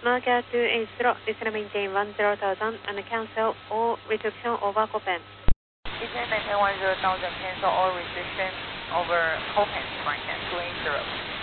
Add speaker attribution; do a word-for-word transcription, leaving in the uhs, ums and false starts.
Speaker 1: Marker two eight zero, please maintain one zero thousand and cancel all restriction over Copen.
Speaker 2: Please maintain one zero thousand, cancel all restriction over Copen, right, two eight zero.